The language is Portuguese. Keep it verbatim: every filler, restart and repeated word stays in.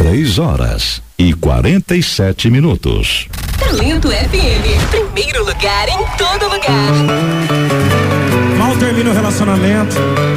Três horas e quarenta e sete minutos. Talento F M, primeiro lugar em todo lugar. Mal termina o relacionamento,